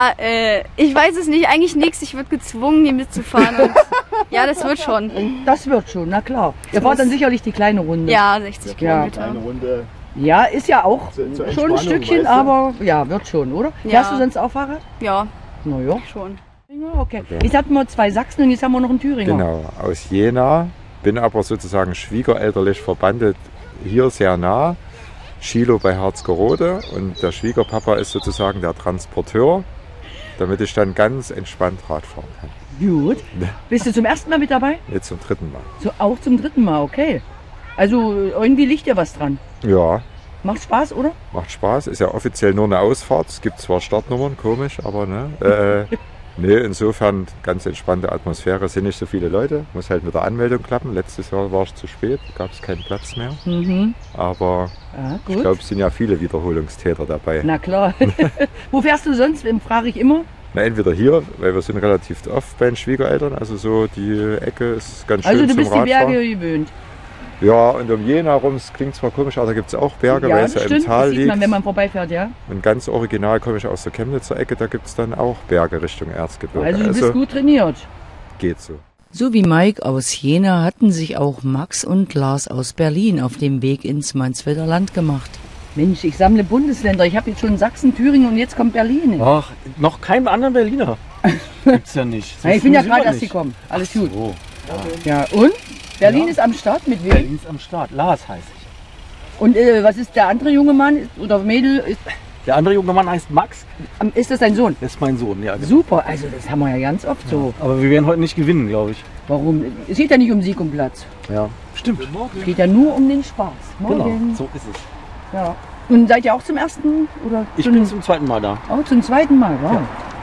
Ich weiß es nicht, eigentlich nichts. Ich würde gezwungen, hier mitzufahren. Und ja, das wird schon. Das wird schon, na klar. Ihr fahrt dann sicherlich die kleine Runde. Ja, 60 Kilometer. Eine Runde. Ja, ist ja auch Zur schon ein Stückchen, weißt du? aber ja, wird schon, oder? Ja. Fährst du sonst auch Fahrrad? Ja, Na ja. schon. Ja, okay. Jetzt hatten wir 2 Sachsen und jetzt haben wir noch einen Thüringer. Genau, aus Jena, bin aber sozusagen schwiegerelterlich verbandelt hier sehr nah, Schilow bei Harzgerode, und der Schwiegerpapa ist sozusagen der Transporteur, damit ich dann ganz entspannt Rad fahren kann. Gut. Bist du zum ersten Mal mit dabei? Jetzt zum 3. Mal. So, auch zum 3. Mal, okay. Also irgendwie liegt dir was dran. Ja, Macht Spaß, oder? macht Spaß, ist ja offiziell nur eine Ausfahrt, es gibt zwar Startnummern, komisch, aber ne. Nee, insofern ganz entspannte Atmosphäre, es sind nicht so viele Leute, muss halt mit der Anmeldung klappen. Letztes Jahr war ich zu spät, gab es keinen Platz mehr. Aber Ja, gut. ich glaube, es sind ja viele Wiederholungstäter dabei. Na klar. Wo fährst du sonst? Frage ich immer. Na, entweder hier, weil wir sind relativ oft bei den Schwiegereltern, also so die Ecke ist ganz schön Also du zum bist die Radfahren. Berge gewöhnt. Ja, und um Jena herum, es klingt zwar komisch, aber da gibt es auch Berge, Ja, weil es das ja stimmt. im Tal Das sieht liegt. man, wenn man vorbeifährt, ja. Und ganz original komme ich aus der Chemnitzer Ecke, da gibt es dann auch Berge Richtung Erzgebirge. Also du bist gut trainiert. Geht so. So wie Mike aus Jena hatten sich auch Max und Lars aus Berlin auf dem Weg ins Mansfelder Land gemacht. Mensch, ich sammle Bundesländer. Ich habe jetzt schon Sachsen, Thüringen und jetzt kommt Berlin. Ach, noch keinen anderen Berliner. Gibt's ja nicht. So Ja, ich bin ja früh gerade sind wir erst nicht. gekommen. Alles gut. So. Ja, und? Berlin Ja. ist am Start mit wem? Berlin ist am Start. Lars heiße ich. Und was ist der andere junge Mann oder Mädel? Der andere junge Mann heißt Max. Ist das dein Sohn? Das ist mein Sohn, ja. Genau. Super, also das haben wir ja ganz oft so. Aber wir werden heute nicht gewinnen, glaube ich. Warum? Es geht ja nicht um Sieg und Platz. Ja, stimmt. Es geht ja nur um den Spaß. Genau, Morgen. so ist es. Ja. Und seid ihr auch zum ersten? Oder Ich bin zum 2. Mal da. auch zum 2. Mal, wow.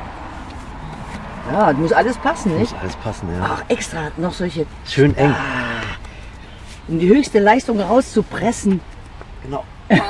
Ja, muss alles passen, nicht? Muss alles passen, ja. Ach, extra noch solche, Schön eng. um die höchste Leistung rauszupressen. Genau.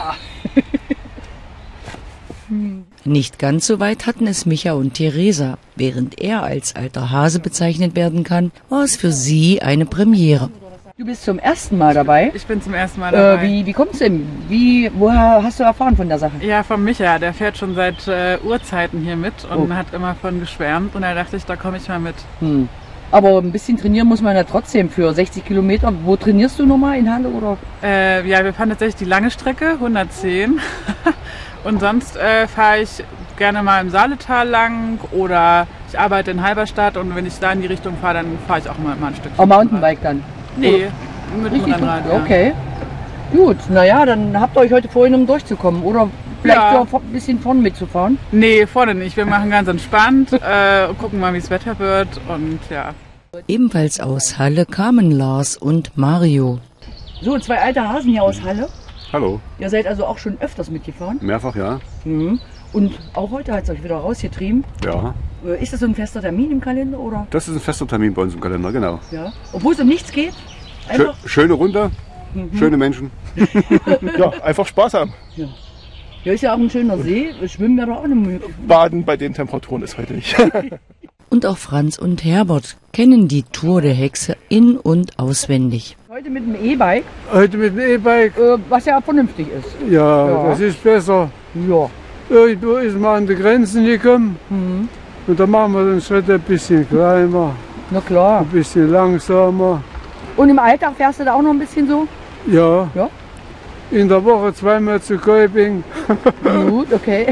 Nicht ganz so weit hatten es Micha und Theresa. Während er als alter Hase bezeichnet werden kann, war es für sie eine Premiere. Du bist zum ersten Mal dabei. Ich bin zum ersten Mal dabei. Wie kommt's denn? Woher hast du erfahren von der Sache? Ja, von Micha. Der fährt schon seit Urzeiten hier mit und hat immer von geschwärmt. Und da dachte ich, da komme ich mal mit. Aber ein bisschen trainieren muss man ja trotzdem für 60 Kilometer. Wo trainierst du nochmal? In Halle oder? Ja, wir fahren tatsächlich die lange Strecke, 110. Und sonst fahre ich gerne mal im Saaletal lang oder ich arbeite in Halberstadt. Und wenn ich da in die Richtung fahre, dann fahre ich auch mal ein Stückchen. Auch Mountainbike dann? Nee, mit dem Richtig Rennrad. gut. Okay. Gut, naja, dann habt ihr euch heute vorhin, um durchzukommen. Oder vielleicht Ja. auch ein bisschen vorne mitzufahren. Nee, vorne nicht. Wir machen ganz entspannt, gucken mal, wie das Wetter wird und ja. Ebenfalls aus Halle kamen Lars und Mario. So, 2 alte Hasen hier aus Halle. Hallo, Ihr seid also auch schon öfters mitgefahren. mehrfach ja. Und auch heute hat es euch wieder rausgetrieben. Ja, Ist das so ein fester Termin im Kalender? Oder? das ist ein fester Termin bei uns im Kalender, genau. Ja. Obwohl es um nichts geht? Einfach. Schöne Runde, schöne Menschen. Ja, einfach Spaß haben. Hier ist ja auch ein schöner See. Schwimmen wäre doch auch eine Möglichkeit. Baden bei den Temperaturen ist heute nicht. Und auch Franz und Herbert kennen die Tour der Hexe in- und auswendig. Heute mit dem E-Bike, Heute mit dem E-Bike, was ja vernünftig ist. ja, das ist besser. Ja. Irgendwo ist man an die Grenzen gekommen und da machen wir den Schritt ein bisschen kleiner, Na klar. ein bisschen langsamer. Und im Alltag fährst du da auch noch ein bisschen so? Ja, Ja. in der Woche 2-mal zu Kolping, Gut, okay.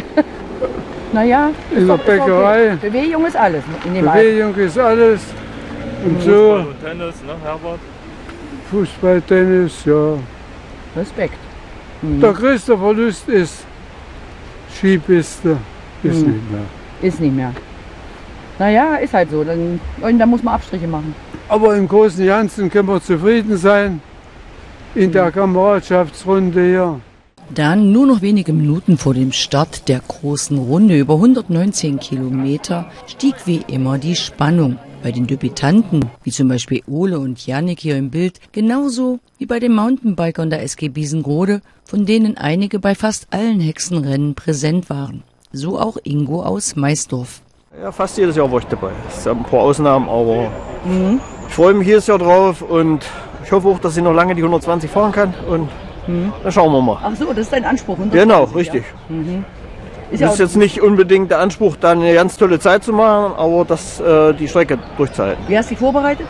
Naja, in der Bäckerei. okay. Bewegung ist alles in dem Alter. Bewegung ist alles. Und so, Tennis, ne, Herbert? Fußball, Tennis, ja. Respekt. Der größte Verlust ist Skipiste, ist nicht mehr. Ist nicht mehr. Naja, ist halt so. Dann muss man Abstriche machen. Aber im Großen und Ganzen können wir zufrieden sein in der Kameradschaftsrunde hier. Dann nur noch wenige Minuten vor dem Start der großen Runde über 119 Kilometer stieg wie immer die Spannung. Bei den Debütanten, wie zum Beispiel Ole und Jannik hier im Bild, genauso wie bei den Mountainbikern der SG Biesengrode, von denen einige bei fast allen Hexenrennen präsent waren. So auch Ingo aus Maisdorf. Ja, fast jedes Jahr war ich dabei. Es sind ein paar Ausnahmen, aber ich freue mich jedes Jahr drauf und ich hoffe auch, dass ich noch lange die 120 fahren kann und dann schauen wir mal. Ach so, das ist dein Anspruch. Genau, richtig. Ja. Das ist jetzt nicht unbedingt der Anspruch, da eine ganz tolle Zeit zu machen, aber die Strecke durchzuhalten. Wie hast du dich vorbereitet?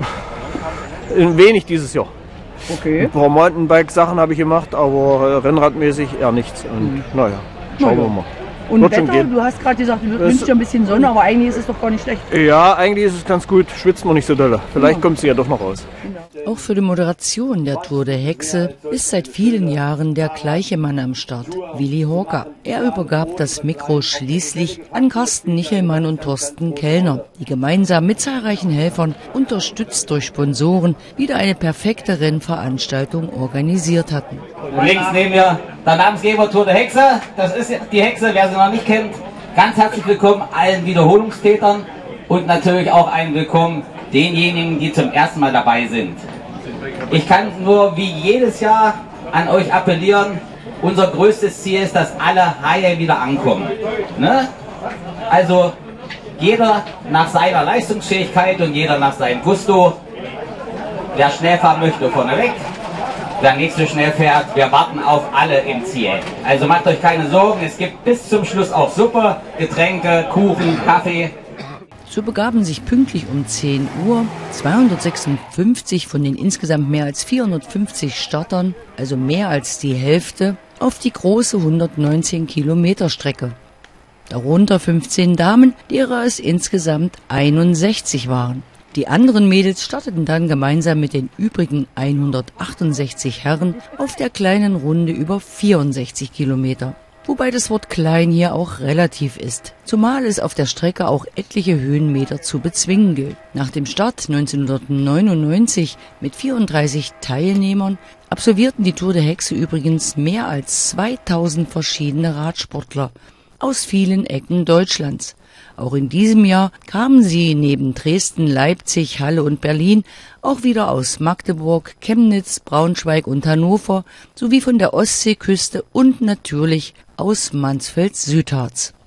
Wenig dieses Jahr. Okay. Ein paar Mountainbike-Sachen habe ich gemacht, aber rennradmäßig eher nichts. Und naja, schauen wir mal. Und Wird schon Wetter, gehen. du hast gerade gesagt, du wünschst dir ein bisschen Sonne, aber eigentlich ist es doch gar nicht schlecht. Ja, eigentlich ist es ganz gut, schwitzt man nicht so doll. Vielleicht kommt sie ja doch noch raus. Auch für die Moderation der Tour der Hexe ist seit vielen Jahren der gleiche Mann am Start, Willi Horka. Er übergab das Mikro schließlich an Carsten Nichelmann und Thorsten Kellner, die gemeinsam mit zahlreichen Helfern, unterstützt durch Sponsoren, wieder eine perfekte Rennveranstaltung organisiert hatten. Links neben mir der Namensgeber Tour der Hexe. Das ist die Hexe, wer sie noch nicht kennt. Ganz herzlich willkommen allen Wiederholungstätern und natürlich auch ein Willkommen denjenigen, die zum ersten Mal dabei sind. Ich kann nur wie jedes Jahr an euch appellieren, unser größtes Ziel ist, dass alle Haie wieder ankommen. Ne? Also jeder nach seiner Leistungsfähigkeit und jeder nach seinem Gusto. Wer schnell fahren möchte, vorneweg. Wer nicht so schnell fährt, wir warten auf alle im Ziel. Also macht euch keine Sorgen, es gibt bis zum Schluss auch Suppe, Getränke, Kuchen, Kaffee. So begaben sich pünktlich um 10 Uhr 256 von den insgesamt mehr als 450 Startern, also mehr als die Hälfte, auf die große 119 Kilometer Strecke. Darunter 15 Damen, derer es insgesamt 61 waren. Die anderen Mädels starteten dann gemeinsam mit den übrigen 168 Herren auf der kleinen Runde über 64 Kilometer. Wobei das Wort klein hier auch relativ ist, zumal es auf der Strecke auch etliche Höhenmeter zu bezwingen gilt. Nach dem Start 1999 mit 34 Teilnehmern absolvierten die Tour der Hexe übrigens mehr als 2000 verschiedene Radsportler aus vielen Ecken Deutschlands. Auch in diesem Jahr kamen sie neben Dresden, Leipzig, Halle und Berlin auch wieder aus Magdeburg, Chemnitz, Braunschweig und Hannover sowie von der Ostseeküste und natürlich aus Mansfeld-Südharz.